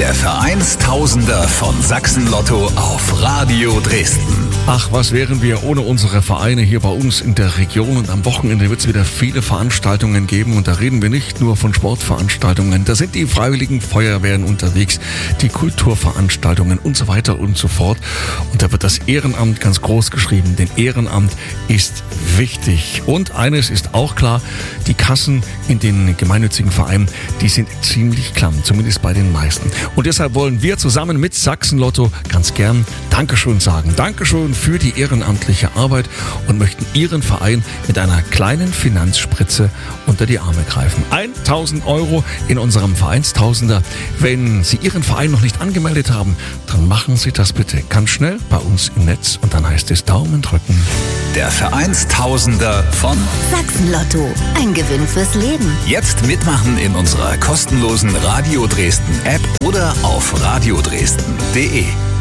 Der Vereinstausender von Sachsen-Lotto auf Radio Dresden. Ach, was wären wir ohne unsere Vereine hier bei uns in der Region? Und am Wochenende wird es wieder viele Veranstaltungen geben. Und da reden wir nicht nur von Sportveranstaltungen. Da sind die Freiwilligen Feuerwehren unterwegs, die Kulturveranstaltungen und so weiter und so fort. Und da wird das Ehrenamt ganz groß geschrieben. Denn Ehrenamt ist wichtig. Und eines ist auch klar, die Kassen in den gemeinnützigen Vereinen, die sind ziemlich klamm, zumindest bei den meisten. Und deshalb wollen wir zusammen mit Sachsen-Lotto ganz gern Dankeschön sagen. Dankeschön für die ehrenamtliche Arbeit und möchten Ihren Verein mit einer kleinen Finanzspritze unter die Arme greifen. 1.000 € in unserem Vereinstausender. Wenn Sie Ihren Verein noch nicht angemeldet haben, dann machen Sie das bitte ganz schnell bei uns im Netz und dann heißt es Daumen drücken. Der Vereinstausender von Sachsen-Lotto. Ein Gewinn fürs Leben. Jetzt mitmachen in unserer kostenlosen Radio Dresden App oder auf radiodresden.de.